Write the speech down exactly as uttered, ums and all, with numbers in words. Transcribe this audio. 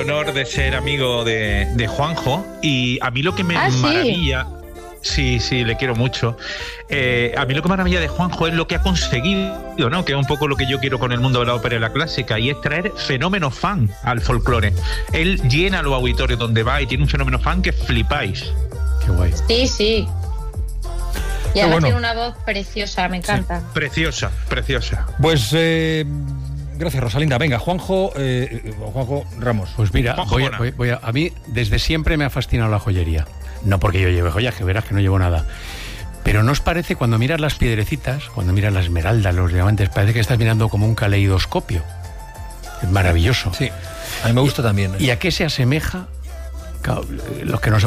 honor de ser amigo de, de Juanjo, y a mí lo que me ¿Ah, sí? maravilla... Sí, sí, le quiero mucho. Eh, a mí lo que me maravilla de Juanjo es lo que ha conseguido, ¿no? Que es un poco lo que yo quiero con el mundo de la ópera y la clásica, y es traer fenómeno fan al folclore. Él llena los auditorios donde va y tiene un fenómeno fan que flipáis. Qué guay. Sí, sí. Y además bueno. tiene una voz preciosa, me encanta. Preciosa, preciosa. Pues eh, gracias, Rosalinda. Venga, Juanjo, eh, Juanjo Ramos. Pues mira, Juanjo voy a, Bona. voy, voy a, a mí desde siempre me ha fascinado la joyería. No porque yo lleve joyas, que verás que no llevo nada. Pero ¿no os parece cuando miras las piedrecitas, cuando miras la esmeralda, los diamantes, parece que estás mirando como un caleidoscopio? Es maravilloso. Sí, a mí me gusta y, también. ¿eh? ¿Y a qué se asemeja? Claro, los que nos hemos